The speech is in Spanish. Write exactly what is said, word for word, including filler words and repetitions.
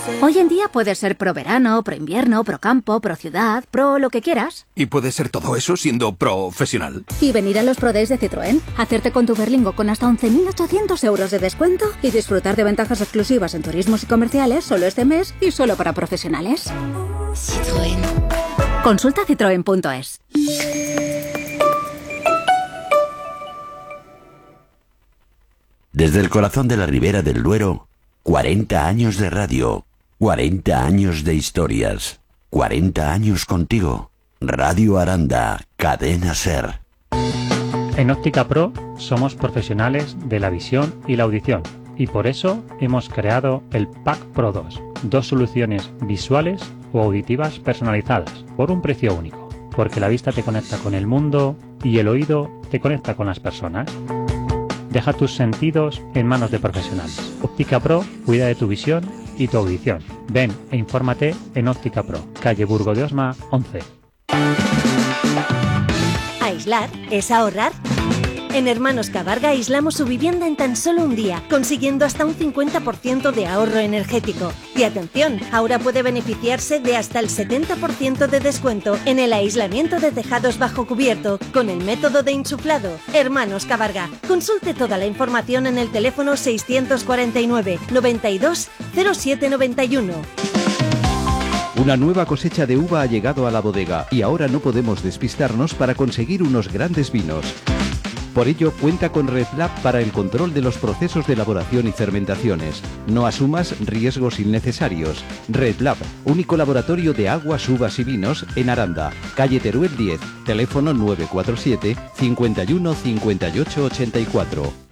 Hoy en día puedes ser pro verano, pro invierno, pro campo, pro ciudad, pro lo que quieras. Y puedes ser todo eso siendo profesional. Y venir a los Pro Days de Citroën, hacerte con tu Berlingo con hasta once mil ochocientos euros de descuento y disfrutar de ventajas exclusivas en turismos y comerciales solo este mes y solo para profesionales. Citroën. Consulta citroen punto es. Desde el corazón de la Ribera del Duero, cuarenta años de radio, cuarenta años de historias, cuarenta años contigo. Radio Aranda, Cadena SER. En Óptica Pro somos profesionales de la visión y la audición y por eso hemos creado el Pack Pro dos, dos soluciones visuales o auditivas personalizadas por un precio único, porque la vista te conecta con el mundo y el oído te conecta con las personas. Deja tus sentidos en manos de profesionales. Óptica Pro cuida de tu visión y tu audición. Ven e infórmate en Óptica Pro, calle Burgo de Osma once. ¿Aislar es ahorrar? En Hermanos Cabarga aislamos su vivienda en tan solo un día, consiguiendo hasta un cincuenta por ciento de ahorro energético. Y atención, ahora puede beneficiarse de hasta el setenta por ciento de descuento en el aislamiento de tejados bajo cubierto con el método de insuflado. Hermanos Cabarga. Consulte toda la información en el teléfono seiscientos cuarenta y nueve, noventa y dos, cero siete noventa y uno. Una nueva cosecha de uva ha llegado a la bodega y ahora no podemos despistarnos para conseguir unos grandes vinos. Por ello, cuenta con RedLab para el control de los procesos de elaboración y fermentaciones. No asumas riesgos innecesarios. RedLab, único laboratorio de aguas, uvas y vinos en Aranda, calle Teruel diez, teléfono nueve cuatro siete, cincuenta y uno, cincuenta y ocho, ochenta y cuatro.